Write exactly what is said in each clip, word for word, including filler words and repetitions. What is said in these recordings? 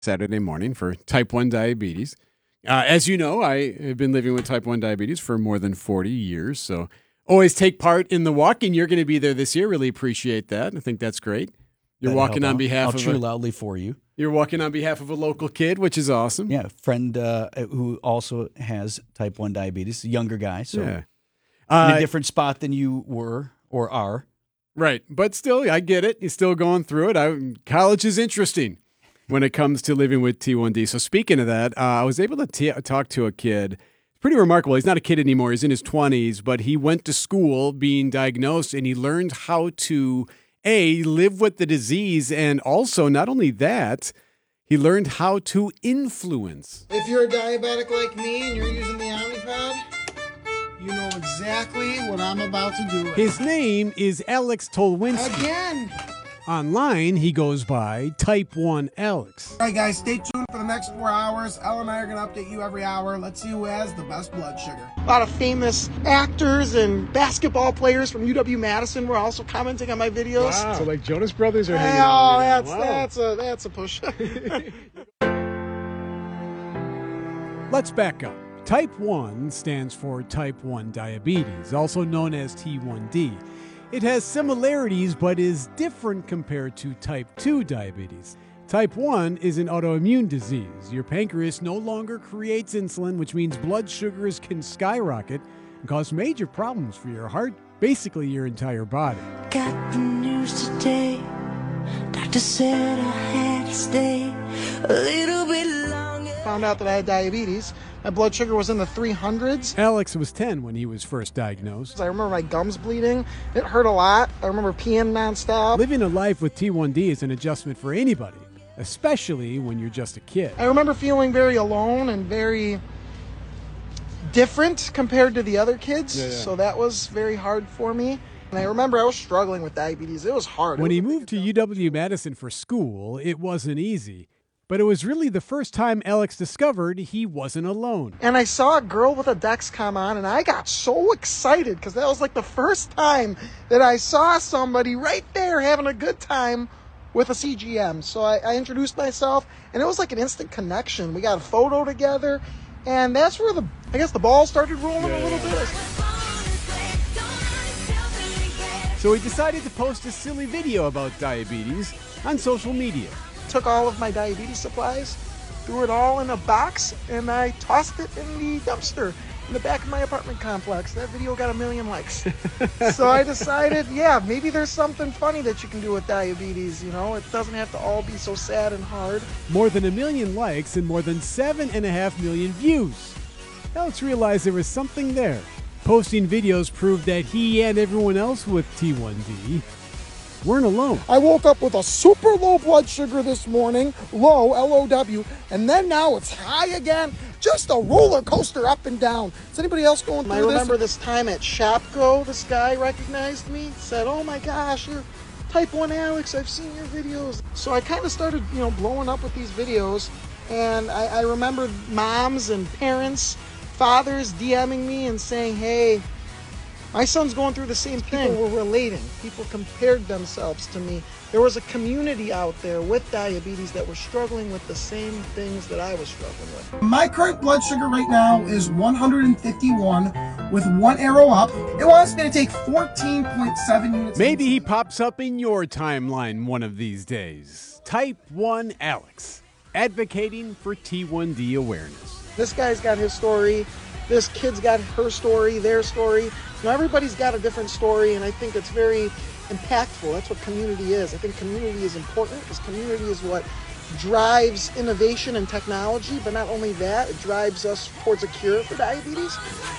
Saturday morning for type one diabetes. Uh, as you know, I have been living with type one diabetes for more than forty years, so always take part in the walk, and you're going to be there this year. Really appreciate that. I think that's great. You're That'd walking on out. behalf I'll of cheer a, loudly for you. You're walking on behalf of a local kid, which is awesome. Yeah, a friend uh, who also has type one diabetes, a younger guy, so Yeah. in Uh, a different spot than you were or are. Right, but still, I get it. You're still going through it. I, college is interesting when it comes to living with T one D. So speaking of that, uh, I was able to t- talk to a kid. Pretty remarkable. He's not a kid anymore. He's in his twenties, but he went to school being diagnosed, and he learned how to, A, live with the disease, and also, not only that, he learned how to influence. If you're a diabetic like me and you're using the Omnipod, you know exactly what I'm about to do. His name is Alex Tolwinski. Again! Online, he goes by Type one Alex. All right, guys, stay tuned for the next four hours. Elle and I are going to update you every hour. Let's see who has the best blood sugar. A lot of famous actors and basketball players from U W-Madison were also commenting on my videos. Wow. So like Jonas Brothers are hanging Oh, out. that's, Wow. that's, a, that's a push. Let's back up. Type one stands for type one diabetes, also known as T one D. It has similarities but is different compared to type two diabetes. Type one is an autoimmune disease. Your pancreas no longer creates insulin, which means blood sugars can skyrocket and cause major problems for your heart, basically your entire body. Got the news today. Doctor said I had to stay a little bit longer. Found out that I had diabetes. My blood sugar was in the three hundreds. Alex was ten when he was first diagnosed. I remember my gums bleeding. It hurt a lot. I remember peeing nonstop. Living a life with T one D is an adjustment for anybody, especially when you're just a kid. I remember feeling very alone and very different compared to the other kids. Yeah, yeah. So that was very hard for me. And I remember I was struggling with diabetes. It was hard. When It he was a moved to big U W-Madison for school, it wasn't easy. But it was really the first time Alex discovered he wasn't alone. And I saw a girl with a Dexcom on, and I got so excited because that was like the first time that I saw somebody right there having a good time with a C G M. So I, I introduced myself, and it was like an instant connection. We got a photo together, and that's where the, I guess the ball started rolling a little bit. So he decided to post a silly video about diabetes on social media. Took all of my diabetes supplies, threw it all in a box, and I tossed it in the dumpster in the back of my apartment complex. That video got a million likes. So I decided, yeah, maybe there's something funny that you can do with diabetes, you know? It doesn't have to all be so sad and hard. More than a million likes and more than seven and a half million views. Alex realized there was something there. Posting videos proved that he and everyone else with T one D weren't alone. I woke up with a super low blood sugar this morning, low, L O W, and then now it's high again. Just a roller coaster up and down. Is anybody else going through this? I remember this time at Shopko, this guy recognized me, said, oh my gosh, you're Type one Alex, I've seen your videos. So I kind of started, you know, blowing up with these videos, and I, I remember moms and parents, fathers DMing me and saying, hey, my son's going through the same thing. People were relating. People compared themselves to me. There was a community out there with diabetes that were struggling with the same things that I was struggling with. My current blood sugar right now is one hundred fifty-one with one arrow up. It wants me to take fourteen point seven units. Maybe he pops up in your timeline one of these days. Type one Alex, advocating for T one D awareness. This guy's got his story. This kid's got her story, their story. You know, everybody's got a different story, and I think it's very impactful. That's what community is. I think community is important because community is what drives innovation and technology, but not only that, it drives us towards a cure for diabetes.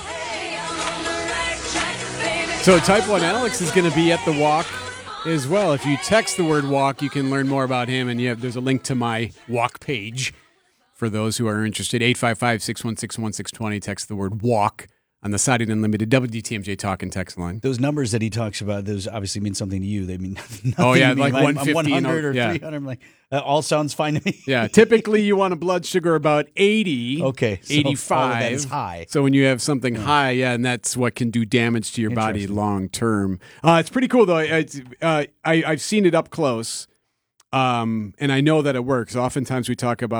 So Type one Alex is going to be at the walk as well. If you text the word walk, you can learn more about him, and you have, there's a link to my walk page for those who are interested. eight five five, six one six, one six two zero. Text the word walk on the Sided Unlimited W D T M J Talk and text line. Those numbers that he talks about, those obviously mean something to you. They mean nothing Oh, yeah, to me. like I'm- one fifty I'm one hundred or yeah. three hundred. I'm like, that all sounds fine to me. Yeah, typically you want a blood sugar about eighty. Okay, so eighty-five. all of that is high. So when you have something high, yeah, and that's what can do damage to your body Interesting. long term. Uh, it's pretty cool, though. It's, uh, I, I've seen it up close, um, and I know that it works. Oftentimes we talk about